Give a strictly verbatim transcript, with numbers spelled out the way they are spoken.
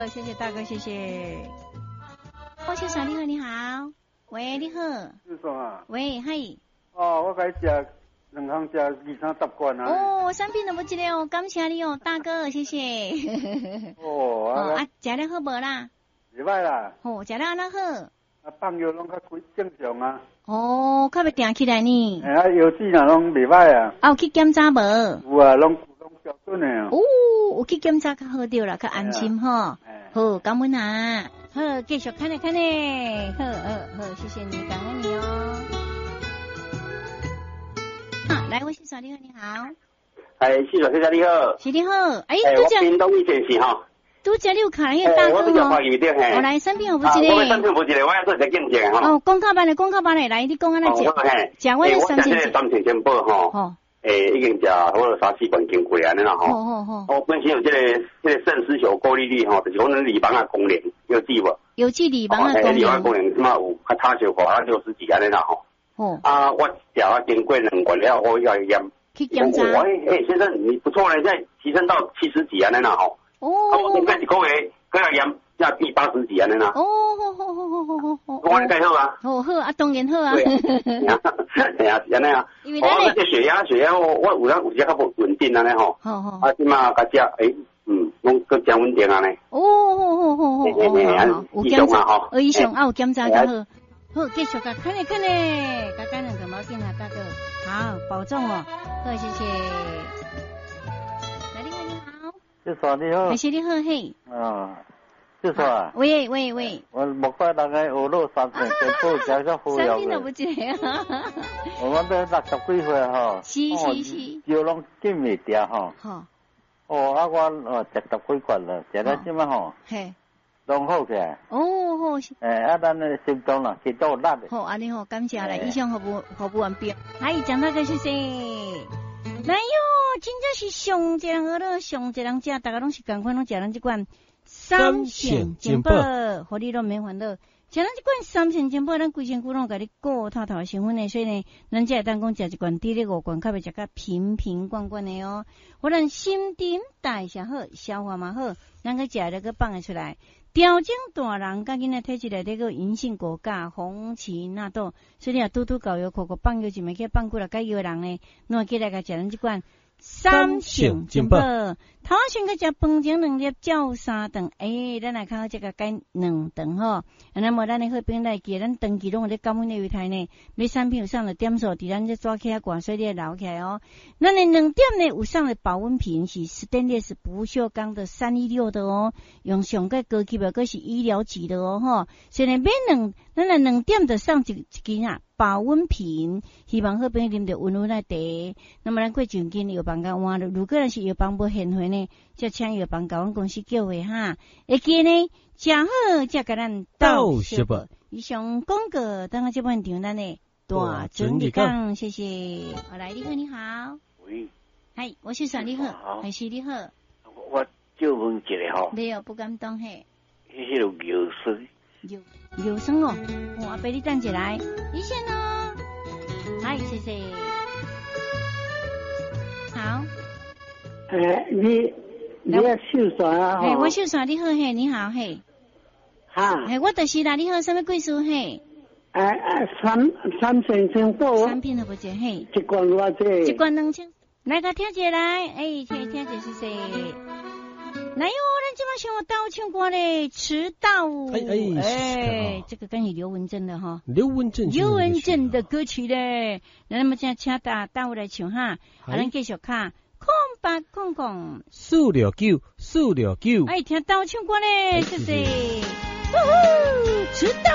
谢谢大哥，谢谢。郭先生你好，你好，喂，你好。 是什么？ 喂，嗨。 哦，我该食两行食二三十罐啊。 哦，产品都不记得哦，感谢你哦，大哥，谢谢。 哦， 哦啊，食了好无啦？ 袂歹啦。 哦，食了安那好？ 啊，放药拢较正常啊。 哦，较要定起来呢。 哎，啊，药剂若拢袂歹啊。 啊，有去检查无？ 有啊，拢拢标准的啊。 哦，有去检查较好着啦，较安心吼。好，感恩啊。好，继续看咧看咧。好，好，好，谢谢你，感恩你哦。啊，来，我先生你好，你好。 哎，徐小先生你好。 是你好，哎， 我屏东一件事哈。 拄只你有看迄个大哥哦，我比较怀疑点嘿。 我来三片有不一个。 我三片不一个，我要做一个见证哈。 哦，公告班的公告班的，来你讲安那讲。讲我这三片。 我三片先报哈。哦。诶，已经食我有三四罐经过安尼啦吼。好好好。我本身有这个这个肾丝球过滤率吼，就是讲咱脂肪啊功能有记无？有记脂肪啊功能。脂肪功能即码有较差少寡啊六十几安尼啦吼。哦。啊，我食啊经过两罐了，我要验。 去检查。 哎哎，先生你不错嘞，现在提升到七十几安尼啦吼。哦。啊，我应该一个月。佢要验要第八十几安尼啦。哦，好好好好好好好。我你介好啊？好好啊，当然好啊。对啊，系啊，安尼啊。因为咱咧。这血压血压我我有当有些较不稳定安尼吼。好好。啊，即马甲只诶，嗯，拢搁真稳定安尼。哦，好好好好好。有检查吼。有医生啊，有检查就好。好，继续甲看咧看咧，甲干两个毛巾啊，大哥。好，保重哦。好，谢谢。来，你好，你好。 就说你好。 谢谢你好，嘿。 啊。就说啊， 喂喂喂， 我目标大概五六三成，全部加个好药。三天都不记得啊。我们都六十几岁吼。是是是。药拢减袂掉吼。好。哦，啊我哦食十几罐了，食了即么吼。嘿。拢好起来。哦好。诶，啊咱的心脏啦，去到力的。好，安尼好，感谢啦，以上服务服务完毕。嗨，蒋大哥谢谢。来哟，真正是上一人喝了，上一人食，大家拢是共款，拢食咱这款。三线金宝，互你都免烦恼。像咱这款三线金宝，咱规身躯拢甲你顾透透成分的，所以呢，咱才会当讲食一罐，滴咧五罐，较袂食甲瓶瓶罐罐的哦。互咱新陈代谢好，消化嘛好，咱个食了个放得出来。调整大人甲囡仔体质内底个银杏果苷、红芪纳豆，所以你啊拄拄搞药，口口放药就袂去放过来甲药人呢，侬记来甲食咱这款。三线金宝，头先个食饭前两粒，照三顿，诶、欸，咱来看好这个改两顿吼。那么咱的好朋友来记，咱长期拢有咧感恩的位台呢，每产品有上了点数，伫咱这抓起来挂水咧留起来哦。咱的两点呢有上的保温瓶是斯丹利斯不锈钢的三一六的哦，用上个高级的，个是医疗级的哦吼。所以呢，每两咱的两点就上一一斤啊。保温瓶，希望好朋友啉着温温的茶。那么咱过上间药房甲换了，如果若是药房无现货呢，就请药房甲阮公司叫回哈。会记呢，食好才甲咱斗小宝。以上广告，等下这半场咱呢大整理讲，谢谢。好来，你好，你好。喂。嗨，我是说你好，还是你好？ 我就问一个吼。 没有，不敢当嘿。 迄个药水。 有有声哦，我阿伯你站起来，一线哦，嗨，谢谢，好， 诶，你你要秀伞啊？ 嘿，我秀伞，你好嘿，你好嘿， 哈， 嘿，我就是啦，你好，什么贵数嘿？ 诶诶，三三千千多， 三片都不接嘿， 一罐偌济？ 一罐两千，来个听者来，诶，听听者是谁？来哟，咱今晚想我倒唱歌嘞，迟到。哎哎哎，这个跟你刘文正的哈， 刘文正， 刘文正的歌曲嘞。那么现在请大大我来唱哈，好，咱继续看空白空空， 四六九四六九。 哎，听倒唱歌嘞，谢谢。呜呼，迟到。